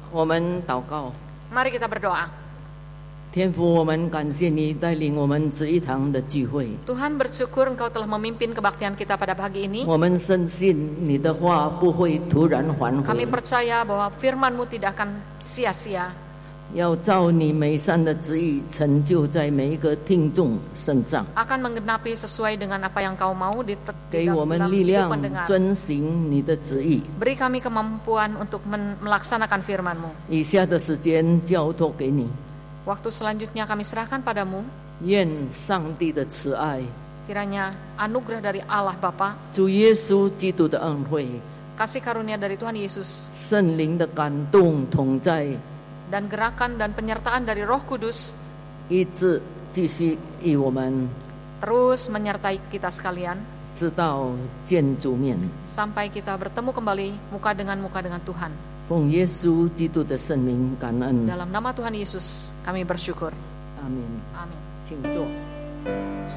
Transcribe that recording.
我们祷告。 Mari kita berdoa. 天父，我们感谢你带领我们这一堂的聚会。 Tuhan, bersyukur Engkau telah memimpin kebaktian kita pada pagi ini. 我们深信你的话不会突然还 Kami 回， percaya bahwa firman-Mu tidak akan sia-sia, 要照你美善的旨意成就在每一个听众身上， akan menggenapi sesuai dengan apa yang Kau mau di 给我们 dalam 力 hidup 量 pendengar. 遵行你的旨意。 Beri kami kemampuan untuk melaksanakan firman-Mu. 以下的时间交托给你， Waktu selanjutnya kami serahkan padamu. 愿上帝的慈爱、 Kiranya anugerah dari Allah Bapa, 主耶稣基督的恩惠、 kasih karunia dari Tuhan Yesus, 圣灵的感动同在， dan gerakan dan penyertaan dari Roh Kudus 一直继续与我们 terus menyertai kita sekalian 直到见主面。 sampai kita bertemu kembali muka dengan Tuhan. 奉耶稣基督的圣名感恩， Dalam nama Tuhan Yesus kami bersyukur. 阿门。 Amin. 请坐。